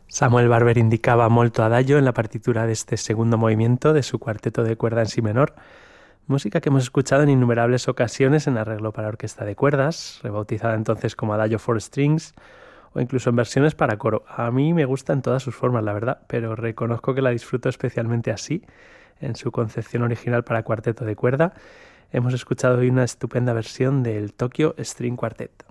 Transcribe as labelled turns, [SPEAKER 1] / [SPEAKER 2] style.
[SPEAKER 1] Samuel Barber indicava molto adagio en la partitura de este segundo movimiento de su cuarteto de cuerda en si menor, música que hemos escuchado en innumerables ocasiones en arreglo para orquesta de cuerdas, rebautizada entonces como Adagio for Strings, o incluso en versiones para coro. A mí me gusta en todas sus formas, la verdad, pero reconozco que la disfruto especialmente así, en su concepción original para cuarteto de cuerda. Hemos escuchado hoy una estupenda versión del Tokyo String Quartet.